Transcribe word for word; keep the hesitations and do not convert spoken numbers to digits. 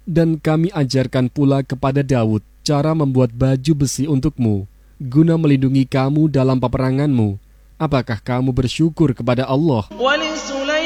Dan kami ajarkan pula kepada Daud cara membuat baju besi untukmu, guna melindungi kamu dalam peperanganmu. Apakah kamu bersyukur kepada Allah?